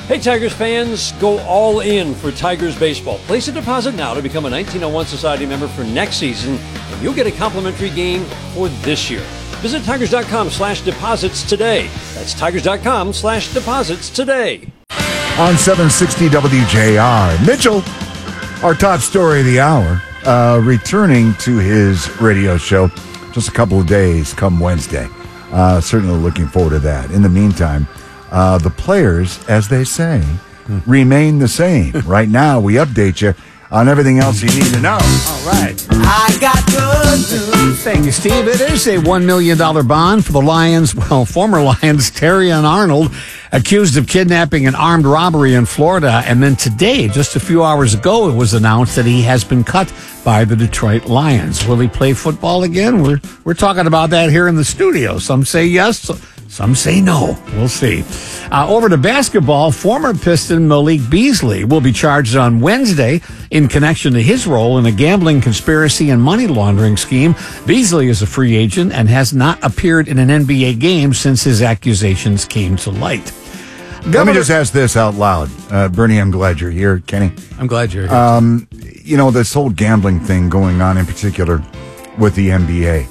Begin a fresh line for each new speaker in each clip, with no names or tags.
Hey, Tigers fans, go all in for Tigers baseball. Place a deposit now to become a 1901 Society member for next season, and you'll get a complimentary game for this year. Visit Tigers.com/deposits today. That's Tigers.com/deposits today.
On 760 WJR, Mitchell, our top story of the hour, returning to his radio show just a couple of days come Wednesday. Certainly looking forward to that. In the meantime, the players, as they say, remain the same. Right now, we update you on everything else you need to know.
All right. I got good news. Thank you, Steve. It is a $1 million bond for the Lions, former Lions, Terrion Arnold, accused of kidnapping and armed robbery in Florida. And then today, just a few hours ago, it was announced that he has been cut by the Detroit Lions. Will he play football again? We're talking about that here in the studio. Some say yes, some say no. We'll see. Over to basketball, former Piston Malik Beasley will be charged on Wednesday in connection to his role in a gambling conspiracy and money laundering scheme. Beasley is a free agent and has not appeared in an NBA game since his accusations came to light.
Let me just ask this out loud. Bernie, I'm glad you're here. Kenny?
I'm glad you're here.
This whole gambling thing going on in particular with the NBA.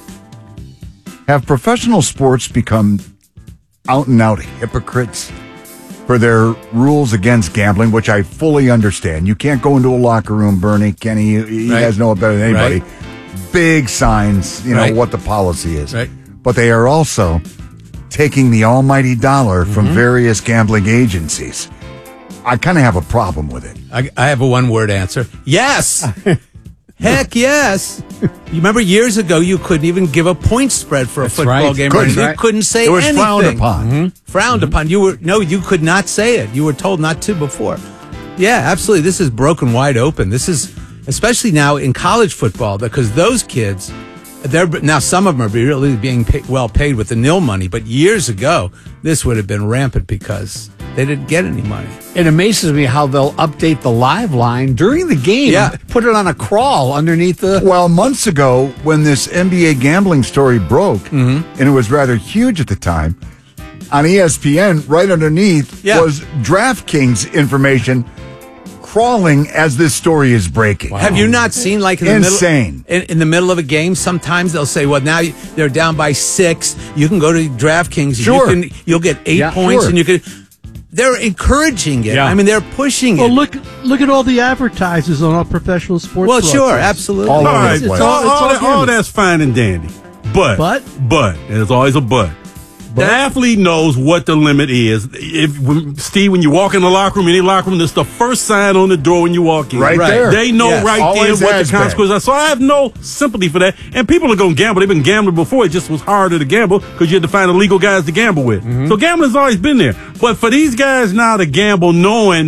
Have professional sports become out-and-out hypocrites for their rules against gambling, which I fully understand? You can't go into a locker room, Bernie. Kenny, you guys know it better than anybody. Right. Big signs, what the policy is.
Right.
But they are also taking the almighty dollar from various gambling agencies. I kind of have a problem with it.
I have a one-word answer. Yes! Heck yes! You remember years ago, you couldn't even give a point spread for a football game. You couldn't say anything.
It was frowned upon.
Frowned upon. You could not say it. You were told not to before. Yeah, absolutely. This is broken wide open. This is, especially now in college football, because those kids, now some of them are really being well paid with the nil money, but years ago, this would have been rampant because they didn't get any money.
It amazes me how they'll update the live line during the game.
Yeah.
Put it on a crawl underneath the...
Well, months ago, when this NBA gambling story broke, and it was rather huge at the time, on ESPN, right underneath was DraftKings information crawling as this story is breaking.
Wow. Have you not seen, like, in the middle of a game, sometimes they'll say, well, now they're down by 6. You can go to DraftKings.
Sure.
You'll get 8 points, and you can... They're encourage it. I mean, they're pushing it.
Well, look at all the advertisers on our professional sports.
Well, sure, absolutely.
All
right, all that's fine and dandy. But, there's always a but. The athlete knows what the limit is. Steve, when you walk in the locker room, there's the first sign on the door when you walk in.
Right there.
They know there what the consequences are. So I have no sympathy for that. And people are going to gamble. They've been gambling before. It just was harder to gamble because you had to find illegal guys to gamble with. So gambling's always been there. But for these guys now to gamble knowing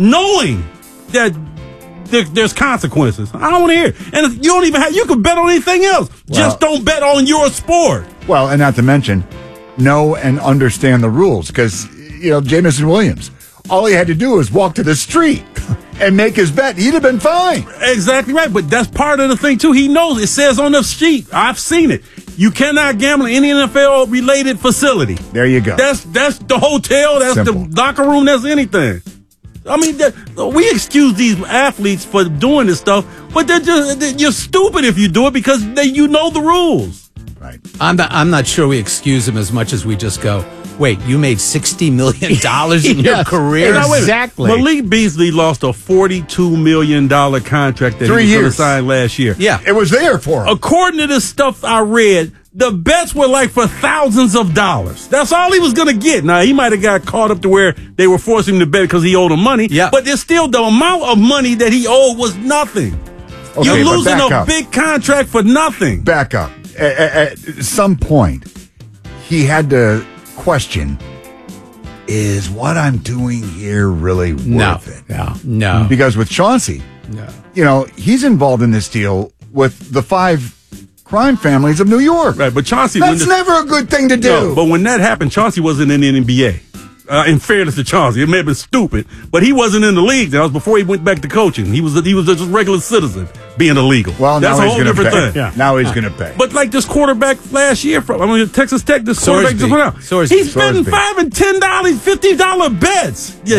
that there's consequences, I don't want to hear it. And you don't even you can bet on anything else. Just don't bet on your sport.
Well, and not to mention, know and understand the rules, because Jamison Williams, all he had to do was walk to the street and make his bet. He'd have been fine.
Exactly right, but that's part of the thing too. He knows it says on the sheet. I've seen it. You cannot gamble in any NFL related facility.
There you go.
That's the hotel. That's Simple. The locker room. That's anything. I mean, we excuse these athletes for doing this stuff, but you're stupid if you do it because you know the rules.
Right.
I'm not sure we excuse him as much as we just go, wait, you made $60 million in your career?
Exactly.
Malik Beasley lost a $42 million contract that
3
he
years
signed last year.
Yeah.
It was there for him.
According to the stuff I read, the bets were like for thousands of dollars. That's all he was going to get. Now, he might have got caught up to where they were forcing him to bet because he owed them money. Yeah. But there's still the amount of money that he owed was nothing.
Okay,
you're losing a big contract for nothing.
Back up. At some point, he had to question, is what I'm doing here really worth it?
No.
Because with Chauncey, he's involved in this deal with the 5 crime families of New York.
Right, but Chauncey...
That's never a good thing to do.
No, but when that happened, Chauncey wasn't in the NBA. In fairness to Chauncey, it may have been stupid, but he wasn't in the league. That was before he went back to coaching. He was just a regular citizen being illegal.
Well,
that's a whole different thing.
Yeah. Now he's going to pay.
But like this quarterback last year from Texas Tech, this quarterback just went out. He's betting $5 and $10, $50 bets. Yeah,